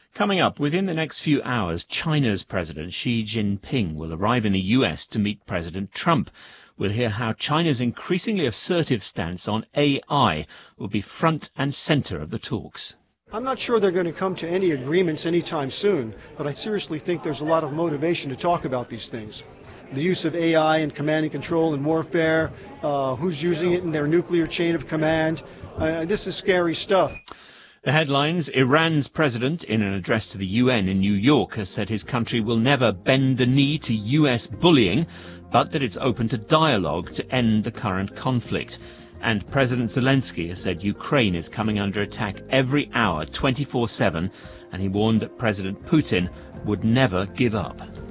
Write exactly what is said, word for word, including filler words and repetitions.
Coming up, within the next few hours, China's President Xi Jinping will arrive in the U S to meet President Trump. We'll hear how China's increasingly assertive stance on A I will be front and center of the talks. I'm not sure they're going to come to any agreements anytime soon, but I seriously think there's a lot of motivation to talk about these things. The use of A I in command and control and warfare, uh, who's using it in their nuclear chain of command. Uh, this is scary stuff. The headlines: Iran's president, in an address to the U N in New York, has said his country will never bend the knee to U S bullying, but that it's open to dialogue to end the current conflict. And President Zelensky has said Ukraine is coming under attack every hour, twenty-four seven, and he warned that President Putin would never give up.